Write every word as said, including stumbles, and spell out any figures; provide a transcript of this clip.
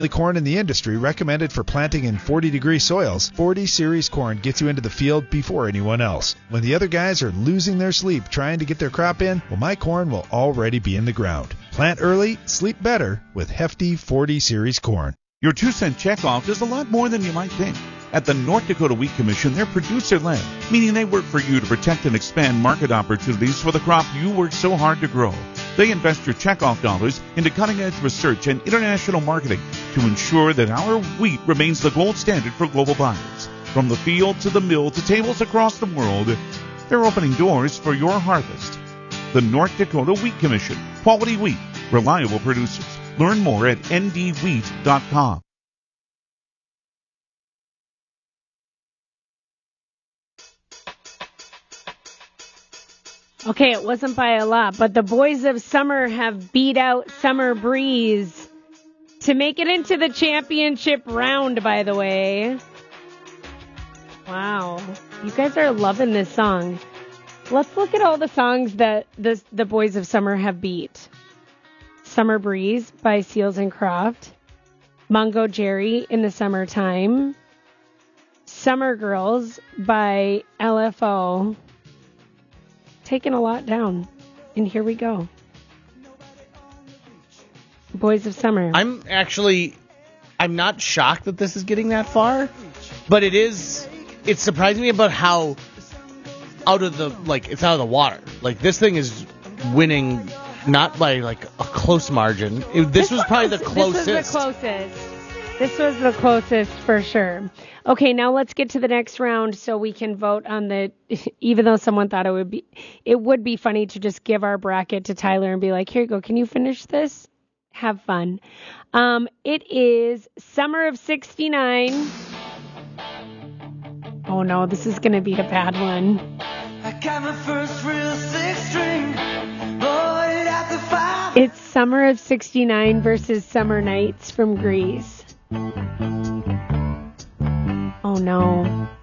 corn in the industry recommended for planting in forty degree soils, forty series corn gets you into the field before anyone else. When the other guys are losing their sleep trying to get their crop in, well, my corn will already be in the ground. Plant early, sleep better with hefty forty series corn. Your two-cent checkoff is a lot more than you might think. At the North Dakota Wheat Commission, they're producer-led, meaning they work for you to protect and expand market opportunities for the crop you work so hard to grow. They invest your checkoff dollars into cutting-edge research and international marketing to ensure that our wheat remains the gold standard for global buyers. From the field to the mill to tables across the world, they're opening doors for your harvest. The North Dakota Wheat Commission. Quality wheat. Reliable producers. Learn more at N D wheat dot com. Okay, it wasn't by a lot, but the Boys of Summer have beat out Summer Breeze to make it into the championship round, by the way. Wow. You guys are loving this song. Let's look at all the songs that the, the Boys of Summer have beat. Summer Breeze by Seals and Croft. Mungo Jerry, In the Summertime. Summer Girls by L F O. Taken a lot down, and here we go. Boys of Summer. I'm actually, I'm not shocked that this is getting that far, but it is, it's surprising me about how out of the, like, it's out of the water. Like, this thing is winning not by, like, a close margin. It, this, this was probably the closest. This was the closest. This was the closest for sure. Okay, now let's get to the next round so we can vote on the, even though someone thought it would be, it would be funny to just give our bracket to Tyler and be like, here you go, can you finish this? Have fun. Um, it is Summer of sixty-nine. Oh no, this is going to be a bad one. I got my first real six string. It's Summer of sixty-nine versus Summer Nights from Grease. Oh no.